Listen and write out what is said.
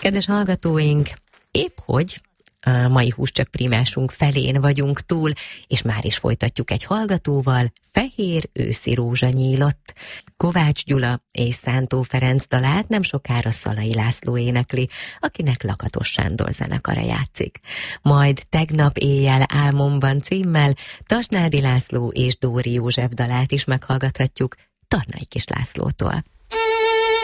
Kedves hallgatóink, épp hogy a mai Húscsak prímásunk felén vagyunk túl, és már is folytatjuk egy hallgatóval, Fehér őszi rózsa nyílott. Kovács Gyula és Szántó Ferenc dalát nem sokára Szalai László énekli, akinek Lakatos Sándor zenekara játszik. Majd Tegnap éjjel álmomban címmel Tasnádi László és Dóri József dalát is meghallgathatjuk Tarnai Kis Lászlótól.